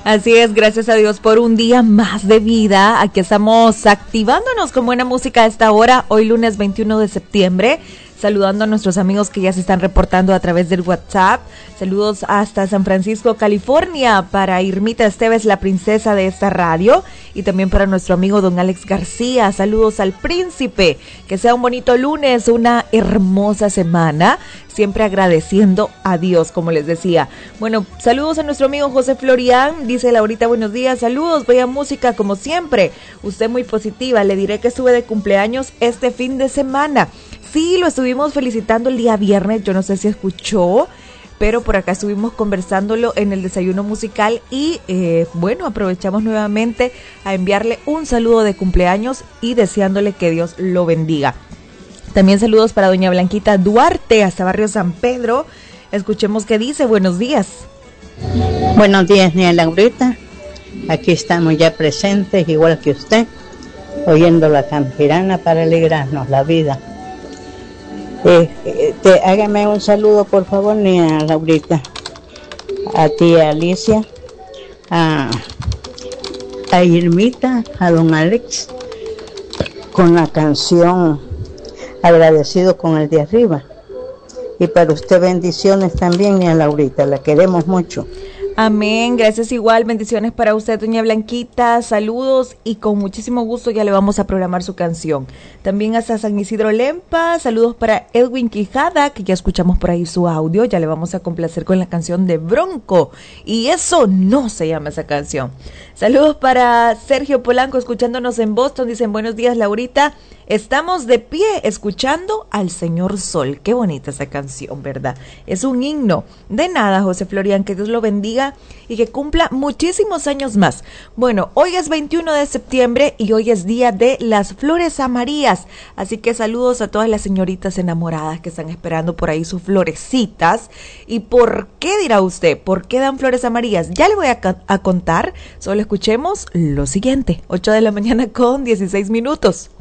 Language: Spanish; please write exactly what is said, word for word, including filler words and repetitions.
Así es, gracias a Dios por un día más de vida. Aquí estamos activándonos con buena música a esta hora, hoy lunes veintiuno de septiembre. Saludando a nuestros amigos que ya se están reportando a través del WhatsApp. Saludos hasta San Francisco, California, para Irmita Esteves, la princesa de esta radio. Y también para nuestro amigo don Alex García. Saludos al príncipe. Que sea un bonito lunes, una hermosa semana. Siempre agradeciendo a Dios, como les decía. Bueno, saludos a nuestro amigo José Florián. Dice Laurita, buenos días. Saludos, bella música como siempre. Usted muy positiva. Le diré que estuve de cumpleaños este fin de semana. Sí, lo estuvimos felicitando el día viernes, yo no sé si escuchó, pero por acá estuvimos conversándolo en el desayuno musical y eh, bueno, aprovechamos nuevamente a enviarle un saludo de cumpleaños y deseándole que Dios lo bendiga. También saludos para doña Blanquita Duarte, hasta Barrio San Pedro. Escuchemos qué dice, buenos días. Buenos días, niña Laurita. Aquí estamos ya presentes, igual que usted, oyendo la campirana para alegrarnos la vida. Eh, eh, te, hágame un saludo por favor, niña Laurita, a tía Alicia, a, a Irmita, a don Alex, con la canción Agradecido con el de arriba, y para usted bendiciones también, niña Laurita, la queremos mucho. Amén, gracias igual, bendiciones para usted, doña Blanquita, saludos y con muchísimo gusto ya le vamos a programar su canción. También hasta San Isidro Lempa, saludos para Edwin Quijada, que ya escuchamos por ahí su audio, ya le vamos a complacer con la canción de Bronco, y eso no se llama esa canción. Saludos para Sergio Polanco, escuchándonos en Boston, dicen buenos días Laurita, estamos de pie escuchando al Señor Sol, qué bonita esa canción, ¿verdad? Es un himno. De nada, José Florián, que Dios lo bendiga y que cumpla muchísimos años más. Bueno, hoy es veintiuno de septiembre y hoy es día de las flores amarillas, así que saludos a todas las señoritas enamoradas que están esperando por ahí sus florecitas. ¿Y por qué dirá usted? ¿Por qué dan flores amarillas? Ya le voy a, a contar, solo escuchemos lo siguiente. ocho de la mañana con dieciséis minutos.